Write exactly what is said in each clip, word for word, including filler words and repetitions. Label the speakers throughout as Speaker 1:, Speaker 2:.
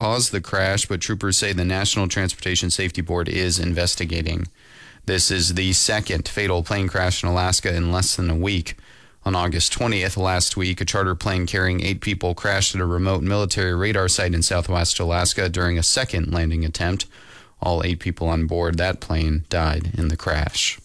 Speaker 1: caused the crash, but troopers say the National Transportation Safety Board is investigating. This is the second fatal plane crash in Alaska in less than a week. On August twentieth, last week, a charter plane carrying eight people crashed at a remote military radar site in southwest Alaska during a second landing attempt. All eight people on board that plane died in the crash.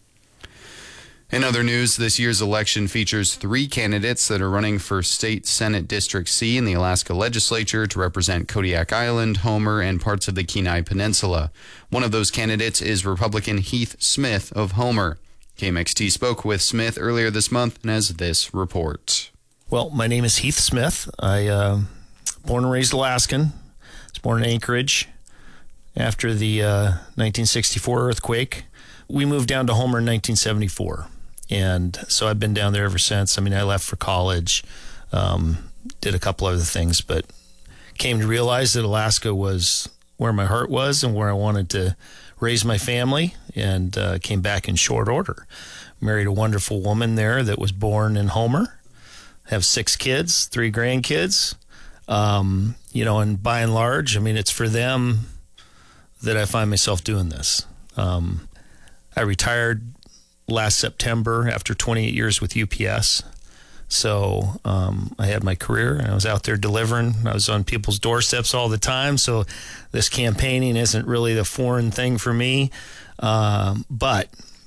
Speaker 1: In other news, this year's election features three candidates that are running for State Senate District C in the Alaska Legislature to represent Kodiak Island, Homer, and parts of the Kenai Peninsula. One of those candidates is Republican Heath Smith of Homer. K M X T spoke with Smith earlier this month and has this report.
Speaker 2: Well, my name is Heath Smith. I uh, born and raised Alaskan. I was born in Anchorage after the uh, nineteen sixty-four earthquake. We moved down to Homer in nineteen seventy-four. And so I've been down there ever since. I mean, I left for college, um, did a couple other things, but came to realize that Alaska was where my heart was and where I wanted to raise my family, and uh, came back in short order. Married a wonderful woman there that was born in Homer. Have six kids, three grandkids. Um, you know, and by and large, I mean, it's for them that I find myself doing this. Um, I retired last September after twenty-eight years with U P S. So um, I had my career, and I was out there delivering. I was on people's doorsteps all the time. So this campaigning isn't really the foreign thing for me. Um, but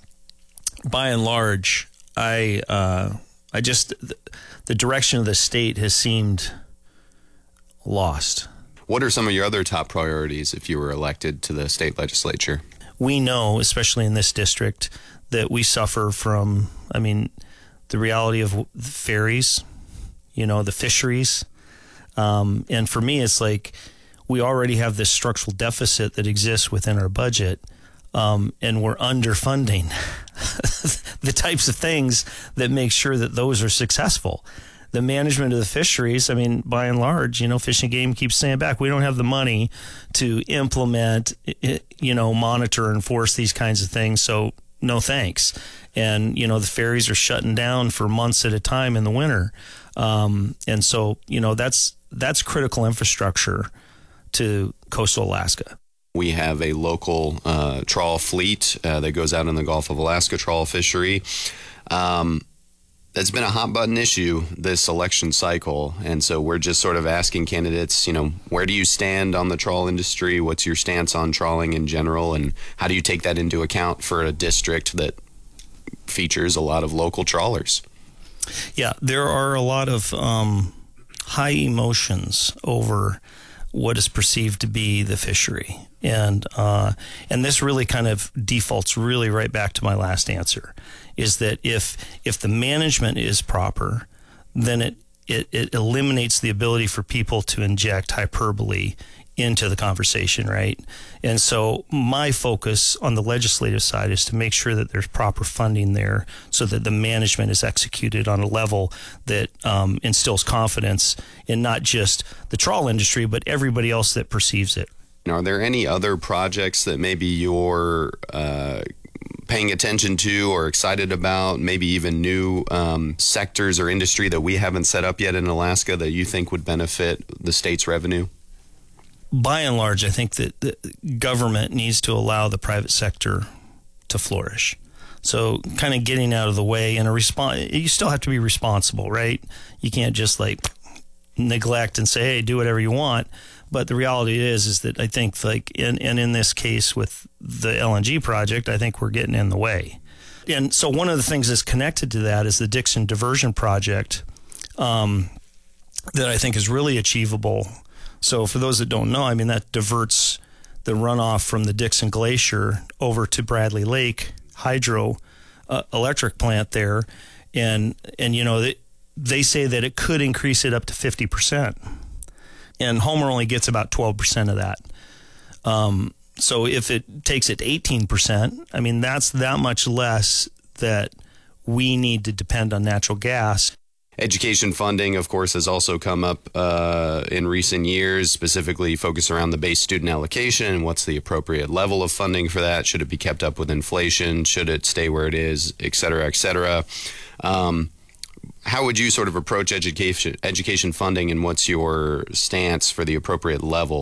Speaker 2: by and large, I uh, I just the direction of the state has seemed lost.
Speaker 1: What are some of your other top priorities if you were elected to the state legislature?
Speaker 2: We know, especially in this district, that we suffer from, I mean, the reality of the ferries, you know, the fisheries. Um, and for me, it's like we already have this structural deficit that exists within our budget, um, and we're underfunding the types of things that make sure that those are successful. The management of the fisheries, I mean, by and large, you know, Fish and Game keeps saying back, we don't have the money to implement, you know, monitor, enforce these kinds of things. So no thanks. And, you know, the ferries are shutting down for months at a time in the winter. Um, and so, you know, that's that's critical infrastructure to coastal Alaska.
Speaker 1: We have a local uh, trawl fleet uh, that goes out in the Gulf of Alaska trawl fishery. Um, that's been a hot button issue this election cycle. And so we're just sort of asking candidates, you know, where do you stand on the trawl industry? What's your stance on trawling in general? And how do you take that into account for a district that features a lot of local trawlers?
Speaker 2: Yeah, there are a lot of um, high emotions over what is perceived to be the fishery. And uh, and this really kind of defaults really right back to my last answer, is that if if the management is proper, then it, it, it eliminates the ability for people to inject hyperbole into the conversation, right? And so my focus on the legislative side is to make sure that there's proper funding there so that the management is executed on a level that um, instills confidence in not just the trawl industry, but everybody else that perceives it.
Speaker 1: Are there any other projects that maybe you're uh, paying attention to or excited about, maybe even new um, sectors or industry that we haven't set up yet in Alaska that you think would benefit the state's revenue?
Speaker 2: By and large, I think that the government needs to allow the private sector to flourish. So kind of getting out of the way and a response, you still have to be responsible, right? You can't just like neglect and say, hey, do whatever you want. But the reality is, is that I think like, in, and in this case with the L N G project, I think we're getting in the way. And so one of the things that's connected to that is the Dixon Diversion Project um, that I think is really achievable. So for those that don't know, I mean, that diverts the runoff from the Dixon Glacier over to Bradley Lake hydro uh, electric plant there. And, and you know, they, they say that it could increase it up to fifty percent. And Homer only gets about twelve percent of that. Um, so if it takes it to eighteen percent, I mean, that's that much less that we need to depend on natural gas.
Speaker 1: Education funding, of course, has also come up uh, in recent years, specifically focused around the base student allocation and what's the appropriate level of funding for that. Should it be kept up with inflation? Should it stay where it is, et cetera, et cetera? Um, how would you sort of approach education, education funding, and what's your stance for the appropriate level